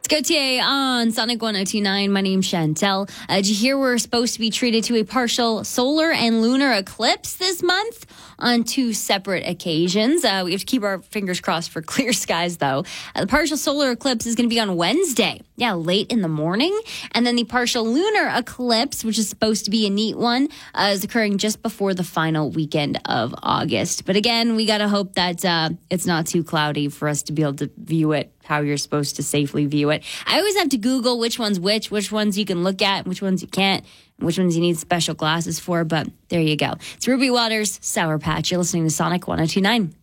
Gautier on Sonic 102.9. My name's Chantel. Did you hear we're supposed to be treated to a partial solar and lunar eclipse this month on two separate occasions? We have to keep our fingers crossed for clear skies, though. The partial solar eclipse is going to be on Wednesday. Yeah, late in the morning. And then the partial lunar eclipse, which is supposed to be a neat one, is occurring just before the final weekend of August. But again, we got to hope that it's not too cloudy for us to be able to view it how you're supposed to safely view it. I always have to Google which one's which ones you can look at, which ones you can't, and which ones you need special glasses for. But there you go. It's Ruby Waters, Sour Patch. You're listening to Sonic 102.9.